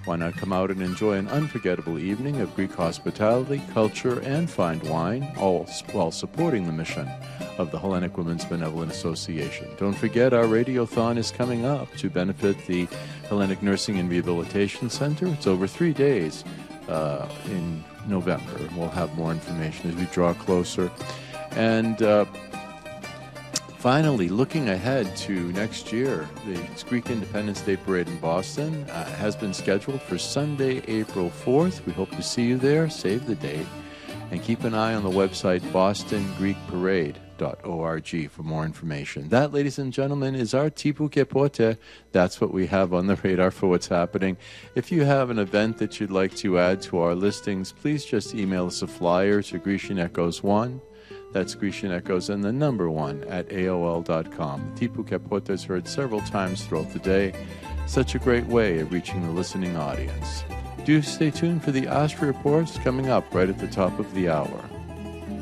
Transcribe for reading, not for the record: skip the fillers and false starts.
Why not come out and enjoy an unforgettable evening of Greek hospitality, culture, and fine wine, all while supporting the mission of the Hellenic Women's Benevolent Association. Don't forget, our Radiothon is coming up to benefit the Hellenic Nursing and Rehabilitation Center. It's over 3 days in November. We'll have more information as we draw closer. And finally, looking ahead to next year, the Greek Independence Day Parade in Boston has been scheduled for Sunday, April 4th. We hope to see you there. Save the date. And keep an eye on the website bostongreekparade.org for more information. That, ladies and gentlemen, is our Tipu Kepote. That's what we have on the radar for what's happening. If you have an event that you'd like to add to our listings, please just email us a flyer to Grecian Echoes 1. That's Grecian Echoes and the number 1 at AOL.com. Tipu Kepote is heard several times throughout the day. Such a great way of reaching the listening audience. Do stay tuned for the Astra Reports coming up right at the top of the hour.